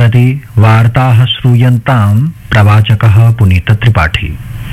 सम्प्रति वार्ताः श्रूयन्तां प्रवाचकः पुनीत त्रिपाठी।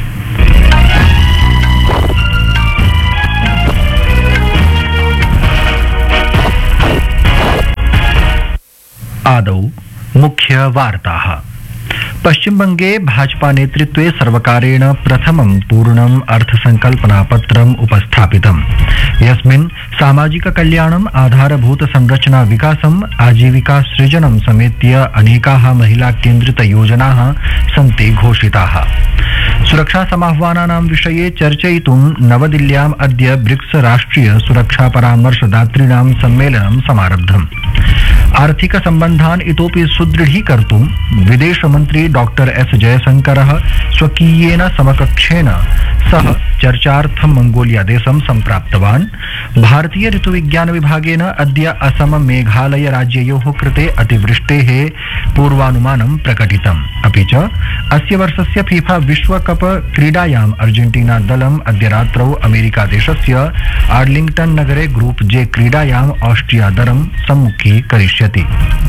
आदौ मुख्य वार्ताः। पश्चिमबंगे भाजपा नेतृत्वे सर्वकारेण प्रथमं पूर्णम् अर्थसंकल्पनापत्रम् उपस्थापितम्, यस्मिन् सामाजिक कल्याणम्, आधारभूत संरचना विकासम्, आजीविका सृजनं समेत्य अनेकाः महिला केन्द्रित योजनाः सन्ति घोषिताः। सुरक्षा समाह्वानानां विषये चर्चयितुं नवदिल्ल्याम् अद्य ब्रिक्स राष्ट्रिय सुरक्षा परामर्शदातॄणां सम्मेलनं समारब्धम्। आर्थिक सम्बन्धान् इतोपि सुदृढीकर्तुं विदेशमन्त्री डॉक्टर एस जयशंकरः स्वकीयेन समकक्षेण सह चर्चार्थं मंगोलिया देशं सम्प्राप्तवान्। भारतीय ऋतुविज्ञान विभागेन अद्य असम मेघालय राज्ययोः कृते अतिवृष्टेः पूर्वानुमानं प्रकटितम्। अपि च अस्य वर्षस्य फीफा विश्वकप क्रीडायाम् अर्जेंटीना दलम् अद्य रात्रौ अमेरिका देशस्य आर्लिंगटन नगरे ग्रुप जे क्रीडायाम् ऑस्ट्रिया दलं सम्मुखीकरिष्यति।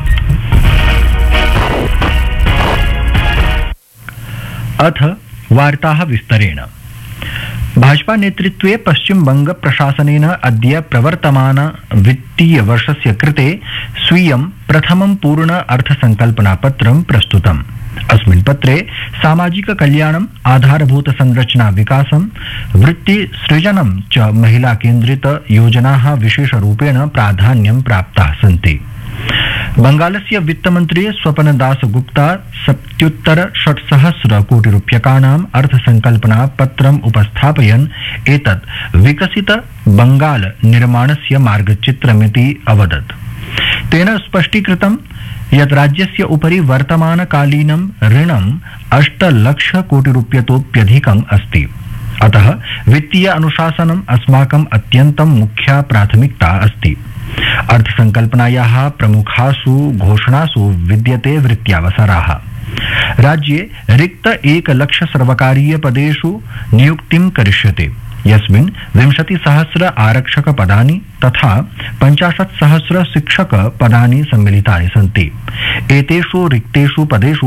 अथ वार्ताः विस्तरेण। भाजपा नेतृत्वे पश्चिम बंग प्रशासनेन अद्य प्रवर्तमान वित्तीय वर्षस्य कृते स्वीयं प्रथमं पूर्ण अर्थसंकल्पनापत्रं प्रस्तुतम्। अस्मिन् पत्रे सामाजिक कल्याणम्, आधारभूत संरचना विकासं, वृत्ति सृजनं च महिला केन्द्रित योजनाः विशेषरूपेण प्राधान्यं प्राप्ताः सन्ति। बंगालस्य वित्तमन्त्री स्वपन दास गुप्ता 77,600 कोटि रूप्यकाणाम् अर्थसंकल्पना पत्रम् उपस्थापयन् एतत् विकसित बंगाल निर्माणस्य मार्गचित्रमिति अवदत्। तेन स्पष्टीकृतं यत् राज्यस्य उपरि वर्तमानकालीनं ऋणम् 8 लाख कोटि रूप्यतोप्यधिकम् अस्ति। अतः वित्तीय अनुशासनम् अस्माकम् अत्यन्तं मुख्या प्राथमिकता अस्ति। अर्थसंकल्पनायाः प्रमुखासु घोषणासु विद्यते वृत्त्यावसराः। राज्ये रिक्त 1 लाख सर्वकारीय पदेषु नियुक्तिं करिष्यते, यस्मिन् 20,000 आरक्षक पदानि तथा 50,000 शिक्षक पदानि सम्मिलितानि सन्ति। एतेषु रिक्तेषु पदेषु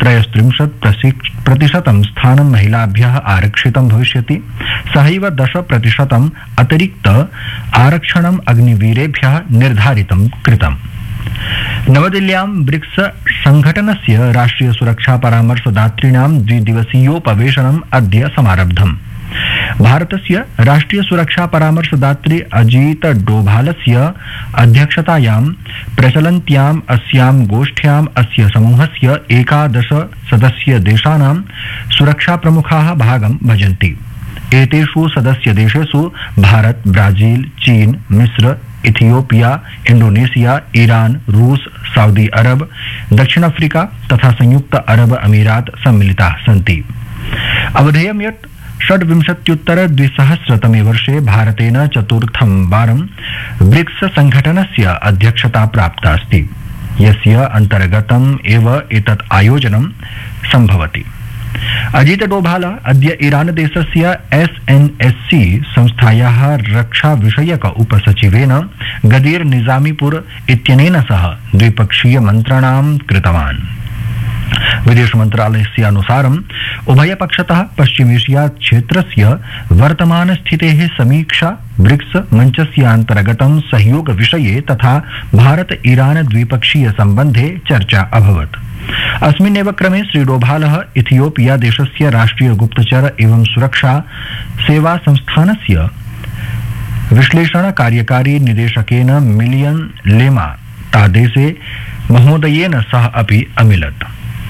33% स्थानं महिलाभ्यः आरक्षितं भविष्यति। सहैव 10% अतिरिक्त आरक्षणम् अग्निवीरेभ्यः निर्धारितं कृतम्। नवदिल्ल्यां ब्रिक्स संघटनस्य राष्ट्रिय सुरक्षा परामर्शदातॄणां द्विदिवसीयोपवेशनम् अद्य समारब्धम्। भारतस्य राष्ट्रिय सुरक्षा परामर्शदात्री अजीत डोभालस्य अध्यक्षतायां प्रचलन्त्याम् अस्यां गोष्ठ्याम् अस्य समूहस्य 11 सदस्य देशानां सुरक्षा प्रमुखाः भागं भजन्ति। एतेषु सदस्य देशेषु भारत, ब्राजील, चीन, मिस्र, इथियोपिया, इंडोनेशिया, ईरान, रूस, सऊदी अरब, दक्षिण अफ्रीका तथा संयुक्त अरब अमीरात सम्मिलिताः सन्ति। अवधेयं यत् 26-2000 वर्षे भारतेन चतुर्थं वारं ब्रिक्स संघटनस्य अध्यक्षता प्राप्ता अस्ति, यस्य अन्तर्गतम् एव एतत् आयोजनं सम्भवति। अजीत डोभाल अद्य ईरान देशस्य SNSC संस्थायाः रक्षा विषयक उपसचिवेन गदीर निजामीपुर इत्यनेन सह द्विपक्षीय मन्त्रणां कृतवान्। विदेश मन्त्रालयस्य अनुसारम् उभयपक्षतः पश्चिमेशिया क्षेत्रस्य वर्तमान स्थितेः समीक्षा, ब्रिक्स मञ्चस्य अन्तर्गतं सहयोग विषये तथा भारत ईरान द्विपक्षीय सम्बन्धे चर्चा अभवत्। अस्मिन्नेव क्रमे श्री डोभालः इथियोपिया देशस्य राष्ट्रिय गुप्तचर एवं सुरक्षा सेवा संस्थानस्य विश्लेषण कार्यकारी निदेशकेन मिलियन लेमा तादेसे महोदयेन सह अपि अमिलत्।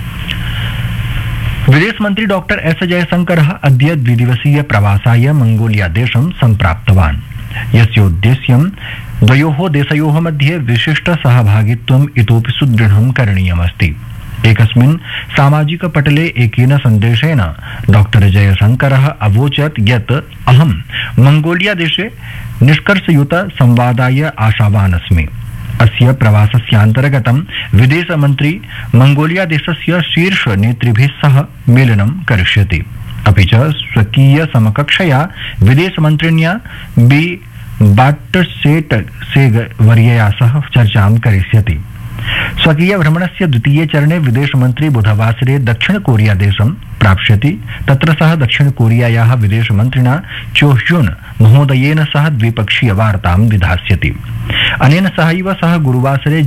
विदेश मंत्री डॉक्टर एस जयशंकरः अद्य द्विदिवसीय प्रवासाय मंगोलिया देशं सम्प्राप्तवान्, यस्य उद्देश्यं द्वयोः देशयोः मध्ये विशिष्ट सहभागित्वम् इतोपि सुदृढं करणीयमस्ति। एकस्मिन् सामाजिक पटले एकेन सन्देशेन डॉक्टर जयशंकरः अवोचत् यत् अहं मंगोलिया देशे निष्कर्षयुत संवादाय आशावान् अस्मि। अस्य प्रवासस्यान्तर्गतं विदेशमन्त्री मंगोलिया देशस्य शीर्ष नेतृभिः सह मेलनं करिष्यति। अपि च स्वकीय समकक्षया विदेशमन्त्रिण्या बाट्टसेट सेग वर्यया सह चर्चां करिष्यति। स्वकीय भ्रमणस्य द्वितीये चरणे विदेशमन्त्री बुधवासरे दक्षिण कोरिया देशं प्राप्स्यति। तत्र सः दक्षिण कोरियायाः विदेशमन्त्रिणा चो ह्युन महोदयेन सह द्विपक्षीय वार्तां विधास्यति। अनेन सहैव सः गुरुवासरे